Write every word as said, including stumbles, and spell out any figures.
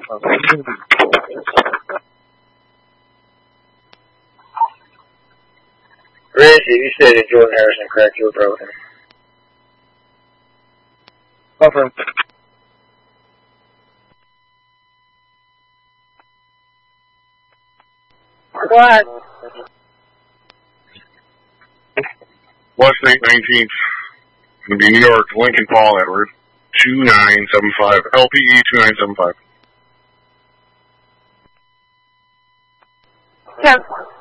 Richie, you said that Jordan Harrison cracked your throat. Confirm. What? West nineteenth. Going to be New York, Lincoln Paul Edward. two nine seven five. L P E two nine seven five. Yes.